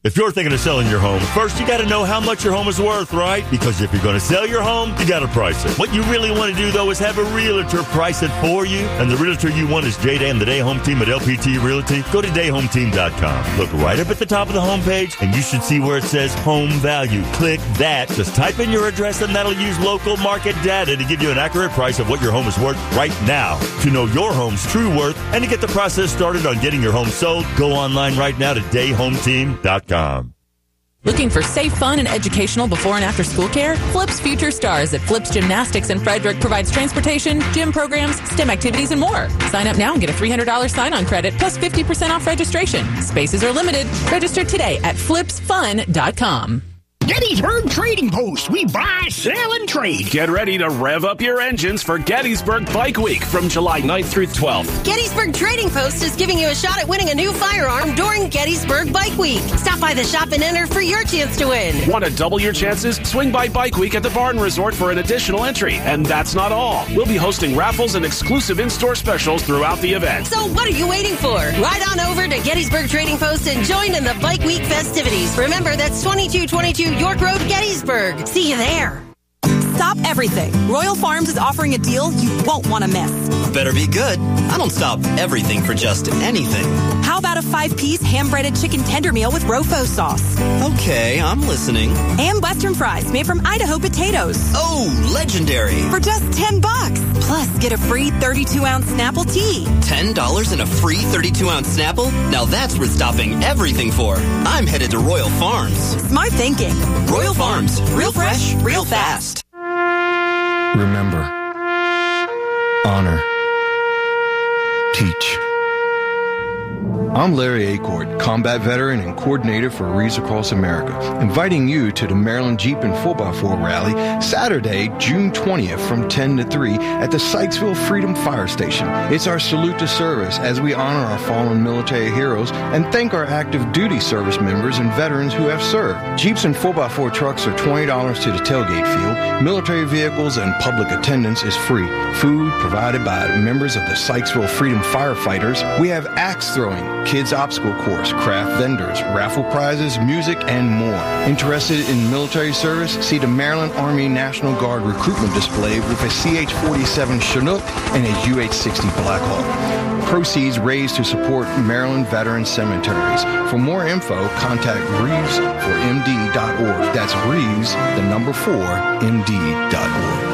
If you're thinking of selling your home, first you got to know how much your home is worth, right? Because if you're going to sell your home, you got to price it. What you really want to do, though, is have a realtor price it for you. And the realtor you want is J-Day and the Day Home Team at LPT Realty. Go to dayhometeam.com. Look right up at the top of the homepage, and you should see where it says home value. Click that. Just type in your address, and that'll use local market data to give you an accurate price of what your home is worth right now. To know your home's true worth and to get the process started on getting your home sold, go online right now to dayhometeam.com. Looking for safe, fun, and educational before and after school care? Flips Future Stars at Flips Gymnastics in Frederick provides transportation, gym programs, STEM activities, and more. Sign up now and get a $300 sign-on credit plus 50% off registration. Spaces are limited. Register today at flipsfun.com. Gettysburg Trading Post. We buy, sell, and trade. Get ready to rev up your engines for Gettysburg Bike Week from July 9th through 12th. Gettysburg Trading Post is giving you a shot at winning a new firearm during Gettysburg Bike Week. Stop by the shop and enter for your chance to win. Want to double your chances? Swing by Bike Week at the Barn Resort for an additional entry. And that's not all. We'll be hosting raffles and exclusive in-store specials throughout the event. So what are you waiting for? Ride on over to Gettysburg Trading Post and join in the Bike Week festivities. Remember, that's 2222 York Road, Gettysburg. See you there. Stop everything. Royal Farms is offering a deal you won't want to miss. Better be good. I don't stop everything for just anything. How about a 5-piece ham-breaded chicken tender meal with Rofo sauce? Okay, I'm listening. And Western fries made from Idaho potatoes. Oh, legendary. For just $10. Plus, get a free 32-ounce Snapple tea. $10 and a free 32-ounce Snapple? Now that's worth stopping everything for. I'm headed to Royal Farms. Smart thinking. Royal Farms. Real fresh, real fast. Remember, honor, teach. I'm Larry Acord, combat veteran and coordinator for Rees Across America, inviting you to the Maryland Jeep and 4x4 Rally Saturday, June 20th from 10 to 3 at the Sykesville Freedom Fire Station. It's our salute to service as we honor our fallen military heroes and thank our active duty service members and veterans who have served. Jeeps and 4x4 trucks are $20 to the tailgate field. Military vehicles and public attendance is free. Food provided by members of the Sykesville Freedom Firefighters. We have axe throwing, kids obstacle course, craft vendors, raffle prizes, music, and more. Interested in military service? See the Maryland Army National Guard recruitment display with a CH-47 Chinook and a UH-60 Blackhawk. Proceeds raised to support Maryland Veteran Cemeteries. For more info, contact Reeves4MD.org. That's Reeves, the number 4, MD.org.